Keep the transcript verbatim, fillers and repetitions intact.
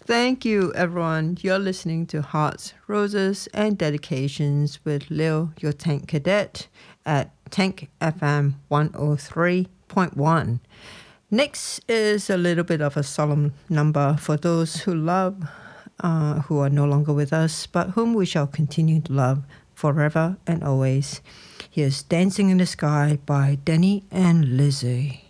Thank you, everyone. You're listening to Hearts, Roses, and Dedications with Lil, your tank cadet, at Tank F M one oh three point one. Next is a little bit of a solemn number for those who love, uh, who are no longer with us, but whom we shall continue to love forever and always. Here's Dancing in the Sky by Danny and Lizzie.